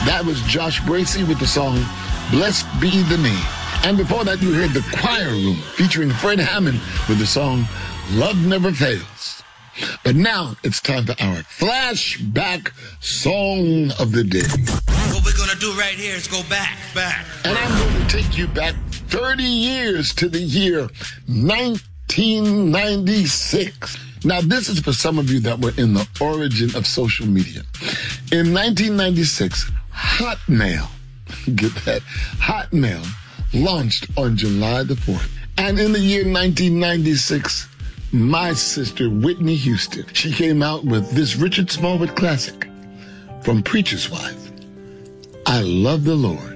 That was Josh Bracey with the song Blessed Be the Name. And before that, you heard The Choir Room featuring Fred Hammond with the song Love Never Fails. But now it's time for our flashback song of the day. What we're going to do right here is go back. And I'm going to take you back 30 years to the year 1996. Now, this is for some of you that were in the origin of social media. In 1996, Hotmail, get that, Hotmail launched on July the 4th. And in the year 1996, my sister, Whitney Houston, she came out with this Richard Smallwood classic from Preacher's Wife, I Love the Lord.